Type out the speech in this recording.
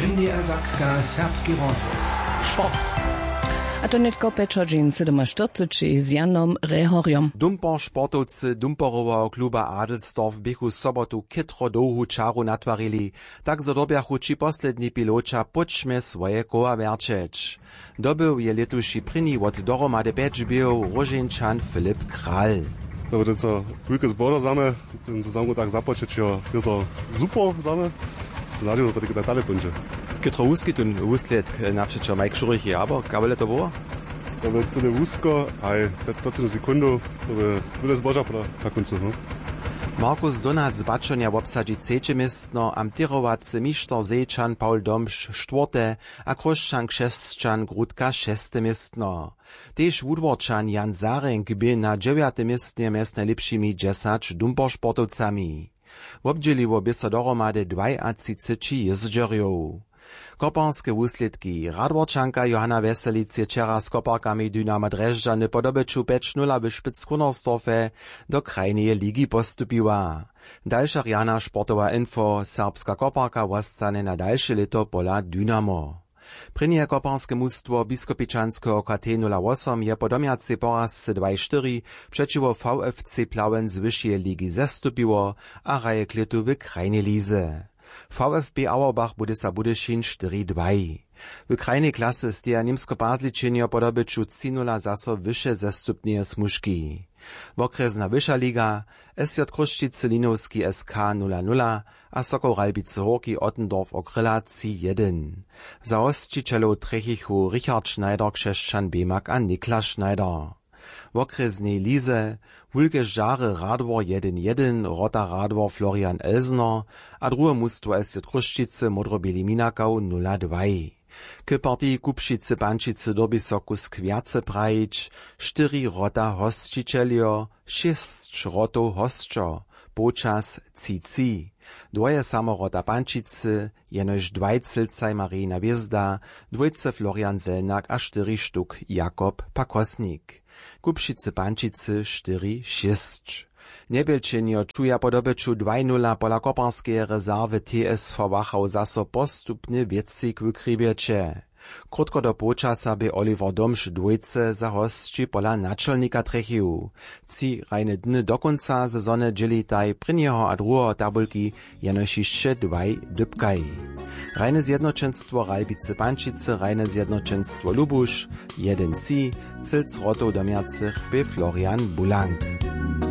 NDR Sakska serbski rozhlas. Sport. A to netko Pečožin 47 z Janom Rehorjom. Dumper sportovci Dumperowa kluba Adelsdorf bychu sobotu kytro dłuhu čaru natwarili, tak zadobjachu či poslední piloča počme svoje koła verčeć. Dobył je letuši prini od dohromady 5 bijów Roženčan Filip Kral. To bude co wielkie zbory zame, ten sezon tak započeć, jo, to jest super zame. So nadzieję, że to tak dalej będzie. Kytro uskitun uslet naprzeczo Mike Szurich, aber kabele to było? To będzie cyle wózko, a 15 sekund, to będzie zboża na końcu. No? Markus Donac z Baczonia obsadzi trzecie miestno, am tyrowacy mister Sejczan Paul Domsch czwarte, a Kroszczan Krzeszczan Grudka 6. miestno. Tež Wudworczan Jan Zarenk był na 9. miestnie mest najlepszymi 10 dumpersportowcami. Wobdzieliło by so dohromady 32 jezdżerjów. Koparske wusledki. Radworčanka Johanna Veselic je wczera z koparkami Dynama Drežďany po dobeču 5-0 w Špic-Kunersdorfe do krajnej ligi postupiła. Dalsza rjana sportowa info, serbska koparka wostane na dalsze leto pola Dynamo. Prynje koparske mustwo Biskopičanskiego KT 08 je po domiacy poraz 2-4 przeciwo VFC Plauen z wyższej ligi zestupiło, a raje kletu w krajnej lize. VfB Auerbach bude sa Budyšin 4-2. W krajnej klasy steja Nimsko-Pazličenjo po dobyču 3-0 zaso wyższe zestupnie smuški. Okresna wyższa liga, SJ Kruščice Linovski SK 0-0, a Sokol Ralbice Horki Ottendorf Okryla 3-1. Za hostitelów Trechichu Richard Schneider Krzeszczan Bemak a Niklas Schneider. W okresnej lize Wulke Żary Radwor 1-1, Rota Radwor Florian Elsner, a drugie mustwo SJ Kruščice Modrobieli Minakau 0-2. K partii Kupšice Pančice dobi soku skwiace prajić, 4 Rota hostitelio, 6 Rotov hostčo, počas cici. Dwoje samo Rota Pančice, jenož 2 Cilcaj Marina Wiezda, 2 Florian Zelnak a 4 sztuk Jakob Pakosnik. Kupšice Pančice 4-6. Nebielčenjo čuja po dobeču 2-0 pola koparskeje rezerwy TSV Wachau zaso postupny wiecik wykrybiecze. Krótko do počasa by Oliver Domsch dwójce za hostči pola naczelnika Trechiu. Ci rajne dny do konca sezony dzielitaj prynjeho a drugiego tabulki jenož jeszcze 2 dybkaj. Rajne zjednoczenstwo Ralbice Pančice, rajne zjednoczenstwo Lubusz, 1 ci, Cilc Rotov domiacych by Florian Bulank.